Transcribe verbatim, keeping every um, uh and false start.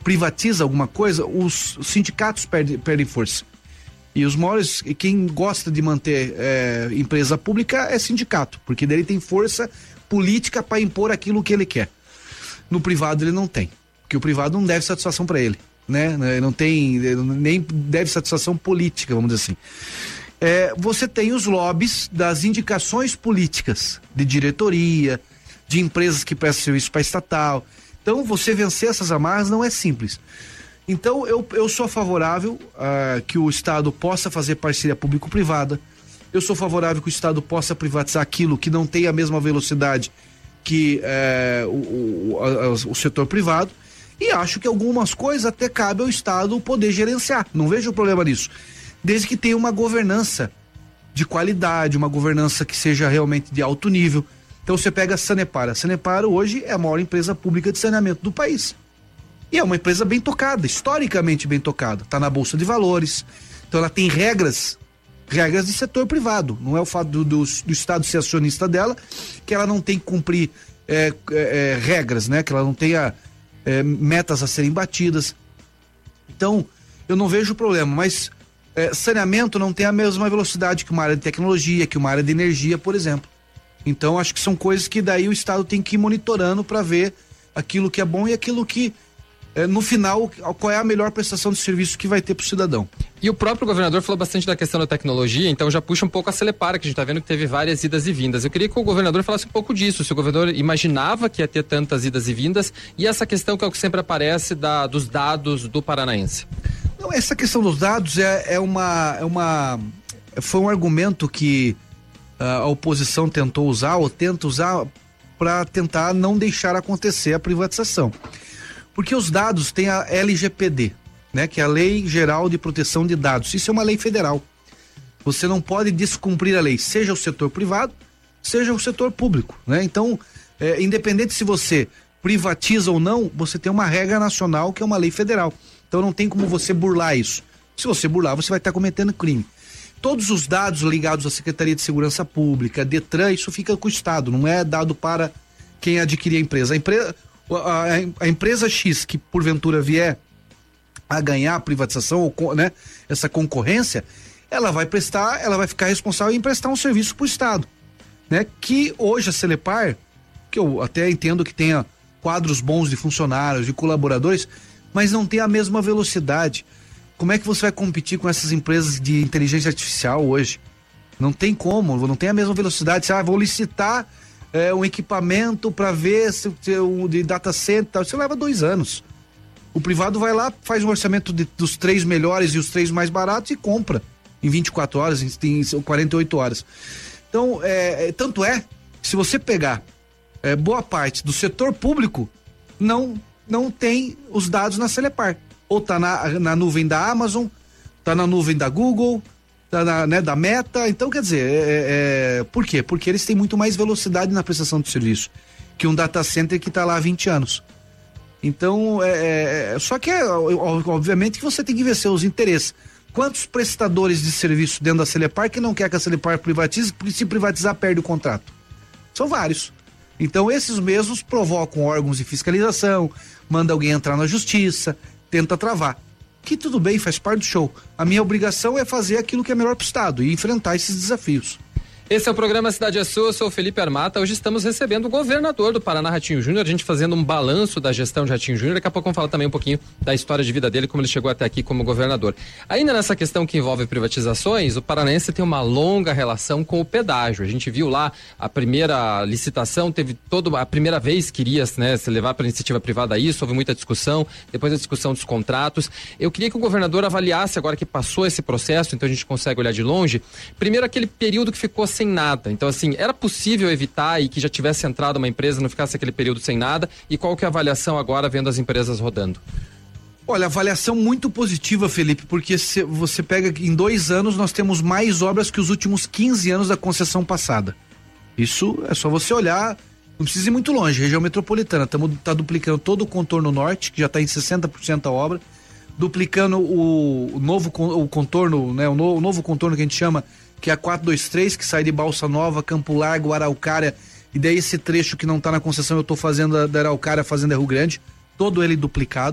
privatiza alguma coisa, os sindicatos perdem, perdem força. E os maiores, quem gosta de manter é, empresa pública é sindicato, porque dele tem força política para impor aquilo que ele quer. No privado ele não tem, porque o privado não deve satisfação para ele, né? Não tem, nem deve satisfação política, vamos dizer assim. É, você tem os lobbies das indicações políticas, de diretoria, de empresas que prestam serviço para estatal. Então, você vencer essas amarras não é simples. Então, eu, eu sou favorável a que o Estado possa fazer parceria público-privada. Eu sou favorável que o Estado possa privatizar aquilo que não tem a mesma velocidade que é, o, o, a, o setor privado. E acho que algumas coisas até cabe ao Estado poder gerenciar. Não vejo problema nisso. Desde que tenha uma governança de qualidade, uma governança que seja realmente de alto nível. Então você pega a Sanepar. A Sanepar hoje é a maior empresa pública de saneamento do país. E é uma empresa bem tocada, historicamente bem tocada. Está na Bolsa de Valores. Então ela tem regras, regras de setor privado. Não é o fato do, do, do Estado ser acionista dela que ela não tem que cumprir é, é, regras, né? Que ela não tenha é, metas a serem batidas. Então, eu não vejo problema, mas é, saneamento não tem a mesma velocidade que uma área de tecnologia, que uma área de energia, por exemplo. Então, acho que são coisas que daí o Estado tem que ir monitorando para ver aquilo que é bom e aquilo que É, no final, qual é a melhor prestação de serviço que vai ter para o cidadão. E o próprio governador falou bastante da questão da tecnologia, então já puxa um pouco a Celepar, que a gente está vendo que teve várias idas e vindas. Eu queria que o governador falasse um pouco disso, se o governador imaginava que ia ter tantas idas e vindas, e essa questão que é o que sempre aparece da, dos dados do paranaense. Não, essa questão dos dados é, é, uma, é uma... foi um argumento que uh, a oposição tentou usar, ou tenta usar, para tentar não deixar acontecer a privatização. Porque os dados têm a L G P D, né? Que é a Lei Geral de Proteção de Dados. Isso é uma lei federal. Você não pode descumprir a lei, seja o setor privado, seja o setor público, né? Então, é, independente se você privatiza ou não, você tem uma regra nacional que é uma lei federal. Então não tem como você burlar isso. Se você burlar, você vai estar cometendo crime. Todos os dados ligados à Secretaria de Segurança Pública, Detran, isso fica com o Estado, não é dado para quem adquirir a empresa. A empresa... A, a empresa X que porventura vier a ganhar a privatização, ou, né, essa concorrência, ela vai prestar, ela vai ficar responsável em prestar um serviço para o Estado, né? Que hoje a Celepar, que eu até entendo que tenha quadros bons de funcionários, de colaboradores, mas não tem a mesma velocidade. Como é que você vai competir com essas empresas de inteligência artificial hoje? Não tem como, não tem a mesma velocidade. Você ah, vou licitar É, um equipamento para ver se, se um de data center, isso leva dois anos. O privado vai lá, faz um orçamento de, dos três melhores e os três mais baratos e compra em vinte e quatro horas, em, em quarenta e oito horas. Então, é, é, tanto é, se você pegar é, boa parte do setor público, não, não tem os dados na Celepar. Ou tá na, na nuvem da Amazon, tá na nuvem da Google, Da, né, da Meta. Então, quer dizer, é, é, por quê? Porque eles têm muito mais velocidade na prestação de serviço que um data center que está lá há vinte anos. Então, é, é, só que é, obviamente que você tem que ver seus interesses. Quantos prestadores de serviço dentro da Celepar que não quer que a Celepar privatize, porque se privatizar perde o contrato? São vários. Então, esses mesmos provocam órgãos de fiscalização, manda alguém entrar na justiça, tenta travar. Que tudo bem, faz parte do show. A minha obrigação é fazer aquilo que é melhor para o Estado e enfrentar esses desafios. Esse é o programa Cidade é Sua, eu sou o Felipe Armata. Hoje estamos recebendo o governador do Paraná, Ratinho Júnior, a gente fazendo um balanço da gestão de Ratinho Júnior. Daqui a pouco vamos falar também um pouquinho da história de vida dele, como ele chegou até aqui como governador. Ainda nessa questão que envolve privatizações, o paranaense tem uma longa relação com o pedágio. A gente viu lá a primeira licitação, teve toda a primeira vez que iria, né, se levar para iniciativa privada isso, houve muita discussão, depois a discussão dos contratos. Eu queria que o governador avaliasse, agora que passou esse processo, então a gente consegue olhar de longe, primeiro aquele período que ficou sem nada. Então, assim, era possível evitar e que já tivesse entrado uma empresa, não ficasse aquele período sem nada? E qual que é a avaliação agora vendo as empresas rodando? Olha, avaliação muito positiva, Felipe, porque se você pega que em dois anos nós temos mais obras que os últimos quinze anos da concessão passada. Isso é só você olhar, não precisa ir muito longe, região metropolitana, estamos tá duplicando todo o contorno norte, que já está em sessenta por cento a obra, duplicando o, o novo o contorno, né, o, no, o novo contorno que a gente chama, que é a quatrocentos e vinte e três, que sai de Balsa Nova, Campo Largo, Araucária, e daí esse trecho que não está na concessão eu estou fazendo da Araucária, Fazenda Rio Grande, todo ele duplicado.